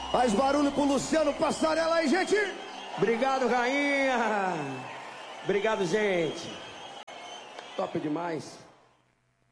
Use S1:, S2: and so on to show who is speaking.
S1: Faz barulho pro Luciano Passarela aí, gente.
S2: Obrigado, rainha. Obrigado, gente. Top demais.